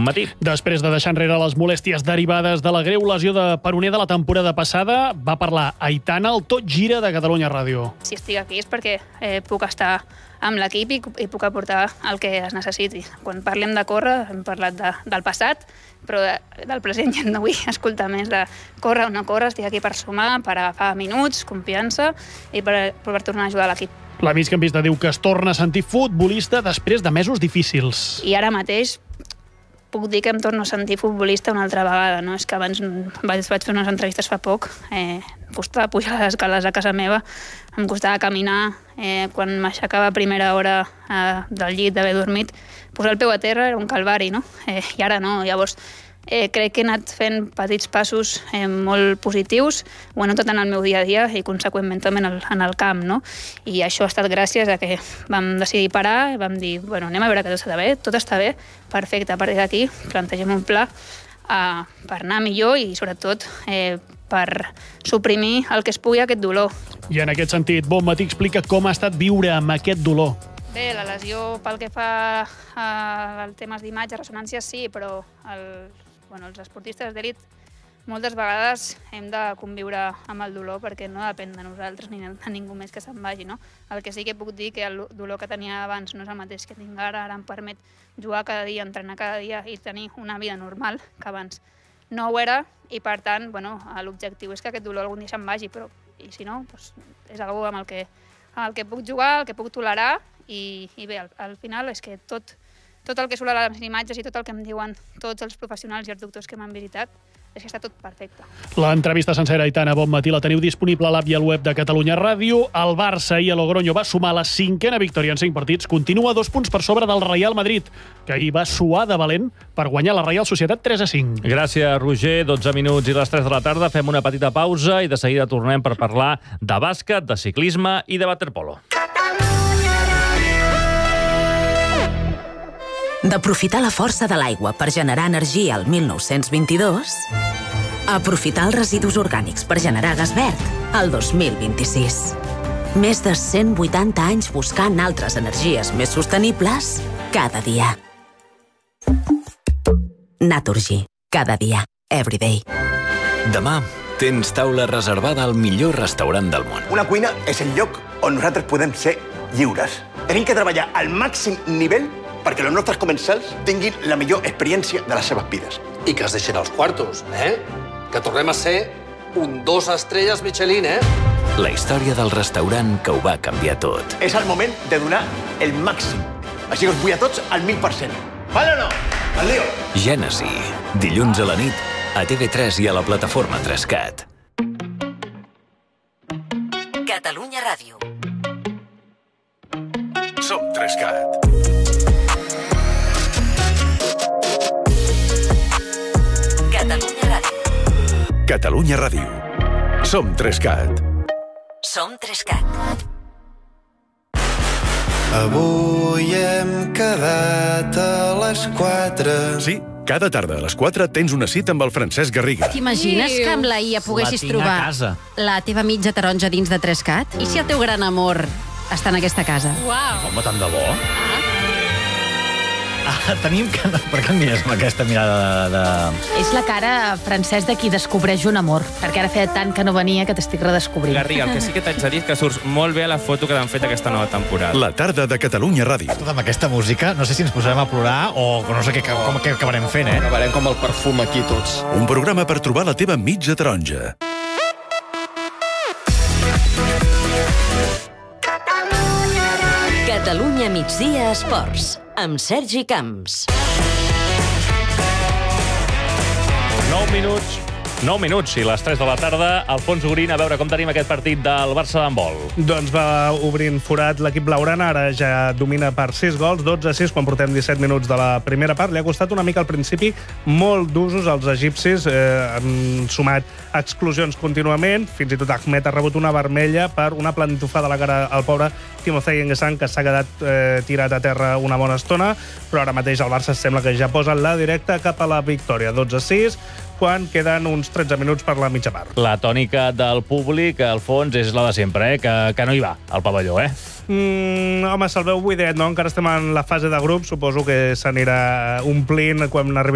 Bonmatí. Després de deixar enrere les molèsties derivades de la greu lesió de peroner de la temporada passada, va parlar Aitana al Tot Gira de Catalunya Ràdio. Si estic aquí és perquè puc estar amb l'equip i puc aportar el que es necessiti. Quan parlem de córrer, hem parlat del passat, però del present ja no vull escoltar més de córrer o no córrer. Estic aquí per sumar, per agafar minuts, confiança i per tornar a ajudar l'equip. La migcampista diu que es torna a sentir futbolista després de mesos difícils. I ara mateix puc dir que em torno a sentir futbolista una altra vegada, no? És que abans vaig fer unes entrevistes fa poc, em costava pujar les escales a casa meva, em costava caminar, quan m'aixecava a primera hora del llit d'haver dormit, posar el peu a terra era un calvari, no? I ara no, llavors crec que he anat fent petits passos molt positius, ho he notat en el meu dia a dia i conseqüentment també en el camp, no? I això ha estat gràcies a que vam decidir parar, vam dir, bueno, anem a veure que tot està bé, perfecte, a partir d'aquí plantegem un pla per anar millor i sobretot per suprimir el que es pugui aquest dolor. I en aquest sentit, Bonmatí explica com ha estat viure amb aquest dolor. Bé, la lesió pel que fa a temes d'imatge, ressonància, sí, però els esportistes d'elit moltes vegades hem de conviure amb el dolor perquè no depèn de nosaltres ni de ningú més que se'n vagi, no? El que sí que puc dir que el dolor que tenia abans no és el mateix que tinc ara em permet jugar cada dia, entrenar cada dia i tenir una vida normal, que abans no ho era, i per tant, l'objectiu és que aquest dolor algun dia se'n vagi, però i si no, és algú amb el que puc jugar, el que puc tolerar, i bé, al final és que tot el que surt a les imatges i tot el que em diuen tots els professionals i els doctors que m'han visitat és que està tot perfecte. L'entrevista sencera a Aitana Bonmatí la teniu disponible a l'app i al web de Catalunya Ràdio. El Barça i el Logroño va sumar la 5a victòria en 5 partits. Continua 2 punts per sobre del Real Madrid, que ahir va suar de valent per guanyar la Reial Societat 3-5. Gràcies, Roger. 12 minuts i les 3 de la tarda. Fem una petita pausa i de seguida tornem per parlar de bàsquet, de ciclisme i de waterpolo. D'aprofitar la força de l'aigua per generar energia al 1922, a aprofitar els residus orgànics per generar gas verd al 2026. Més de 180 anys buscant altres energies més sostenibles cada dia. Naturgy. Cada dia. Everyday. Demà tens taula reservada al millor restaurant del món. Una cuina és el lloc on nosaltres podem ser lliures. Tenim que treballar al màxim nivell perquè els nostres comensals tinguin la millor experiència de les seves vides. I que es deixin els quartos, Que tornem a ser un 2 estrelles Michelin, La història del restaurant que ho va canviar tot. És el moment de donar el màxim. Així que us vull a tots al 1000%. Vale o no? Al lío! Gènesi. Dilluns a la nit a TV3 i a la plataforma 3CAT. Catalunya Ràdio. Som 3CAT. Catalunya Ràdio. Catalunya Ràdio. Som 3CAT. Som 3CAT. Avui hem quedat a les 4. Sí, cada tarda a les 4 tens una cita amb el Francesc Garriga. T'imagines que amb la IA poguessis trobar la teva mitja taronja dins de 3CAT? I si el teu gran amor està en aquesta casa? Uau! Home, tant de bo. Tenim que... Per què em mires amb aquesta mirada de... És la cara, Francesc, de qui descobreix un amor, perquè ara feia tant que no venia que t'estic redescobrint. Garriga, el que sí que t'haig de dir que surts molt bé a la foto que t'han fet aquesta nova temporada. La tarda de Catalunya Ràdio. Tot amb aquesta música, no sé si ens posarem a plorar o no sé com acabarem fent, Acabarem com el perfum aquí tots. Un programa per trobar la teva mitja taronja. Catalunya migdia esports, amb Sergi Camps. 9 minuts i les 3 de la tarda. Alfons Urín, a veure com tenim aquest partit del Barça d'handbol. Doncs va obrint forat l'equip blaugrana, ara ja domina per 6 gols, 12-6, quan portem 17 minuts de la primera part. Li ha costat una mica al principi molt d'usos als egipcis, han sumat exclusions contínuament, fins i tot Ahmed ha rebut una vermella per una plantofada a la cara al pobre Timofey Enguessan, que s'ha quedat tirat a terra una bona estona, però ara mateix el Barça sembla que ja posa la directa cap a la victòria, 12-6, quan queden uns 13 minuts per la mitja part. La tònica del públic, Alfons, és la de sempre, que no hi va al pavelló, Home, se'l veu buidet, no? Encara estem en la fase de grup, suposo que s'anirà omplint quan arribi